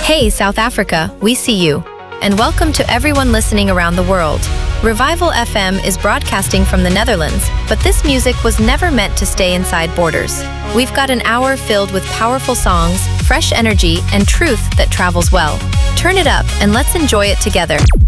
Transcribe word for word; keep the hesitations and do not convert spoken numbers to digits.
Hey, South Africa, we see you. And welcome to everyone listening around the world. Revival F M is broadcasting from the Netherlands, but this music was never meant to stay inside borders. We've got an hour filled with powerful songs, fresh energy, and truth that travels well. Turn it up and let's enjoy it together.